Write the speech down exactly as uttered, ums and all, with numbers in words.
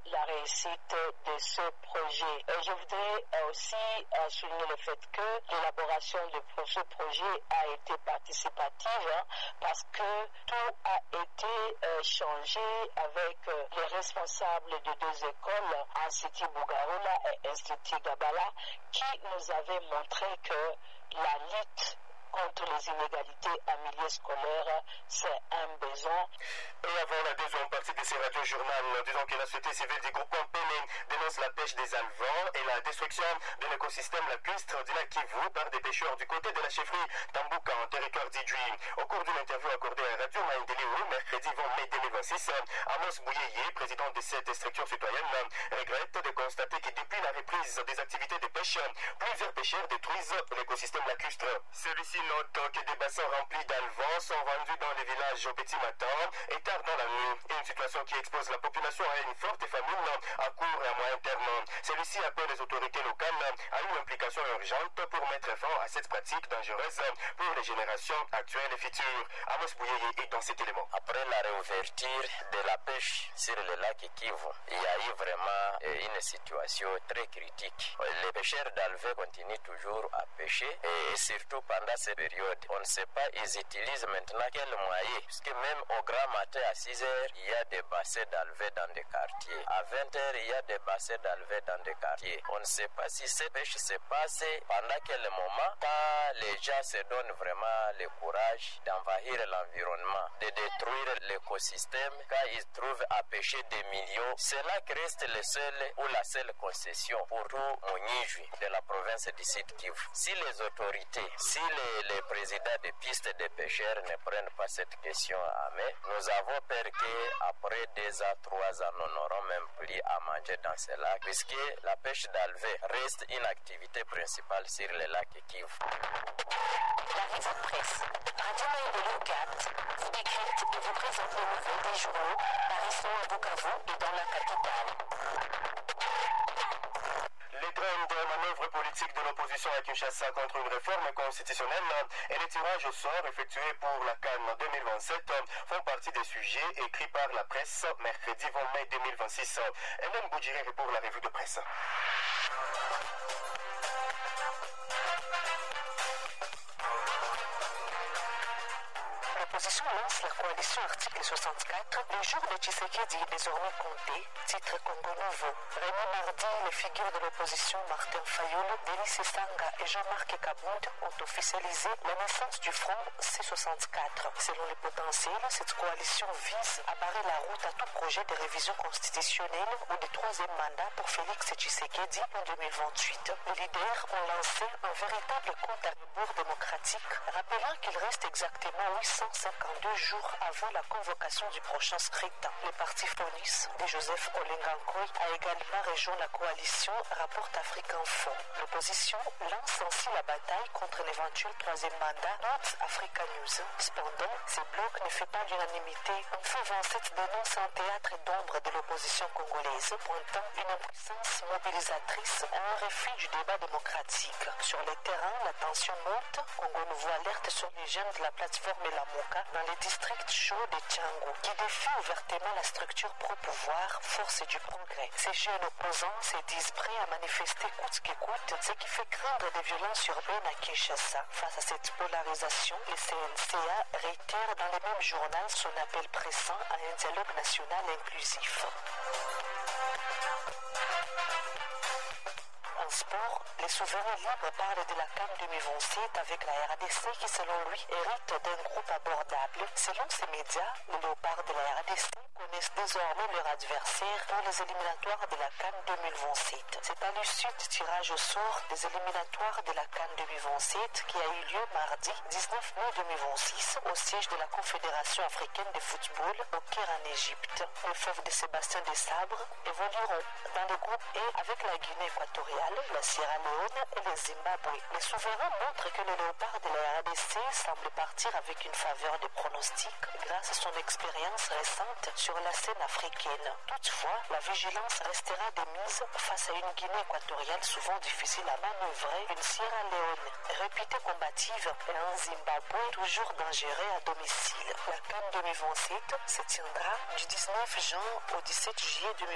la réussite de ce projet. Et je voudrais aussi souligner le fait que l'élaboration de ce projet a été participative hein, parce que tout a été euh, changé avec euh, les responsables de deux écoles, Institut Bougaroula et Institut Gabala, qui nous avaient montré que la lutte contre les inégalités en milieu scolaire, c'est un besoin. Et avant la deuxième partie de ces radios-journal, disons que la société civile du groupe Pélé dénonce la pêche des alevins et la destruction de l'écosystème lacustre du lac Kivu par des pêcheurs du côté de la chefferie Tambouka en territoire d'Idjui. Au cours d'une interview accordée à Radio Maïndéléo, mercredi vingt mai deux mille vingt-six, Amos Bouyeye, président de cette structure citoyenne, regrette de constater que depuis la reprise des activités de pêche, plusieurs pêcheurs détruisent l'écosystème lacustre. Celui-ci note que des bassins remplis d'alevins sont vendus dans les villages au petit matin et tard dans la nuit. Une situation qui expose la population à une forte famine à court et à moyen terme. Celui-ci appelle les autorités locales à une implication urgente pour mettre fin à cette pratique dangereuse pour les générations actuelles et futures. Amos Bouyeye est dans cet élément. Après la réouverture de la pêche sur le lac Kivu, il y a eu vraiment une situation très critique. Les pêcheurs d'alevins continuent toujours à pêcher et surtout pendant cette période. On ne sait pas, ils utilisent maintenant quel moyen, puisque même au grand matin à six heures, il y a des bassins d'alevins dans des quartiers. À vingt heures, il y a des bassins d'alevins dans des quartiers. On ne sait pas si cette pêche se passe pendant quel moment, quand les gens se donnent vraiment le courage d'envahir l'environnement, de détruire l'écosystème, quand ils trouvent à pêcher des millions. C'est là que reste le seul ou la seule concession pour tout Mounijui de la province du Sud Kivu. Si les autorités, si les, les présidents des pistes des pêcheurs ne prennent pas cette question à main, nous avons peur qu'après deux à trois ans, nous n'aurons même plus à manger dans ce lac, puisque la pêche d'alevins reste une activité principale sur le lac Kivu. La revue de presse. Radio Maïndéléo quatre vous décrypte et vous présente les nouvelles des journaux paraissant à Bukavu et dans la capitale. Les graines de manœuvre politique de l'opposition à Kinshasa contre une réforme constitutionnelle et les tirages au sort effectués pour la Cannes deux mille vingt-sept font partie des sujets écrits par la presse mercredi vingt mai deux mille vingt-six. Hélène Boudjiré pour la revue de presse. L'opposition lance la coalition article soixante-quatre. Les jours de Tshisekedi désormais comptés. Titre Congo Nouveau. Rémi mardi, les figures de l'opposition Martin Fayulu, Denis Sanga et Jean-Marc Kabound ont officialisé la naissance du front C soixante-quatre. Selon les potentiels, cette coalition vise à barrer la route à tout projet de révision constitutionnelle ou de troisième mandat pour Félix Tshisekedi en deux mille vingt-huit. Les leaders ont lancé un véritable compte à rebours démocratique, rappelant qu'il reste exactement huit cent cinquante-deux jours avant la convocation du prochain scrutin. Les partis fournissent de Joseph Olengankoy a également rejoint la coalition, rapporte Afrique Info. L'opposition lance ainsi la bataille contre l'éventuel troisième mandat, note Africa News. Cependant, ce bloc ne fait pas l'unanimité. Enfin, vingt-sept dénonce un théâtre d'ombre de l'opposition congolaise, pointant une impuissance mobilisatrice à un refus du débat démocratique. Sur le terrain, la tension monte. Congo Nouveau alerte sur les jeunes de la plateforme Lamoka dans les districts chauds de Tchango, qui défient ouvertement la structure pro-pouvoir, force du progrès. Ces jeunes opposants se disent prêts à manifester coûte que coûte, ce qui fait craindre des violences urbaines à Kinshasa. Face à cette polarisation, le C N C A réitère dans le même journal son appel pressant à un dialogue national inclusif. En sport, les souverains libres parlent de la Cannes deux mille vingt-sept avec la R D C qui, selon lui, hérite d'un groupe abordable. Selon ces médias, les léopards de la R D C connaissent désormais leur adversaire pour les éliminatoires de la Cannes deux mille vingt-sept. C'est à l'issue du tirage au sort des éliminatoires de la Cannes deux mille vingt-sept qui a eu lieu mardi dix-neuf mai deux mille vingt-six au siège de la Confédération africaine de football au Caire en Égypte. Les fauves de Sébastien Desabre évolueront dans le groupe E avec la Guinée équatoriale, la Sierra Leone et le Zimbabwe. Les souverains montrent que le léopard de la R D C semble partir avec une faveur de pronostic grâce à son expérience récente sur la scène africaine. Toutefois, la vigilance restera de mise face à une Guinée équatoriale souvent difficile à manœuvrer, une Sierra Leone réputée combative et un Zimbabwe toujours dangereux à domicile. La Cannes deux mille vingt-sept se tiendra du dix-neuf juin au dix-sept juillet deux mille vingt-sept.